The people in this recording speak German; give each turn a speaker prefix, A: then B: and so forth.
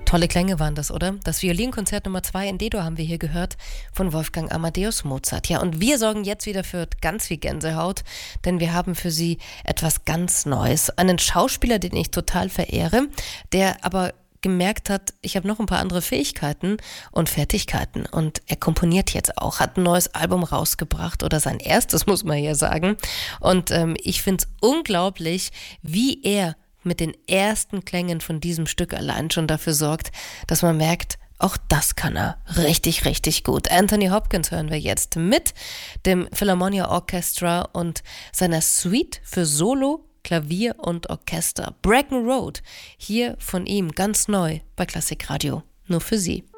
A: Tolle Klänge waren das, oder? Das Violinkonzert Nummer 2 in D-Dur haben wir hier gehört von Wolfgang Amadeus Mozart. Ja, und wir sorgen jetzt wieder für ganz viel Gänsehaut, denn wir haben für Sie etwas ganz Neues. Einen Schauspieler, den ich total verehre, der aber gemerkt hat, ich habe noch ein paar andere Fähigkeiten und Fertigkeiten und er komponiert jetzt auch, hat ein neues Album rausgebracht oder sein erstes, muss man ja sagen. Und ich finde es unglaublich, wie er mit den ersten Klängen von diesem Stück allein schon dafür sorgt, dass man merkt, auch das kann er richtig, richtig gut. Anthony Hopkins hören wir jetzt mit dem Philharmonia Orchestra und seiner Suite für Solo, Klavier und Orchester. Bracken Road, hier von ihm ganz neu bei Klassikradio. Nur für Sie.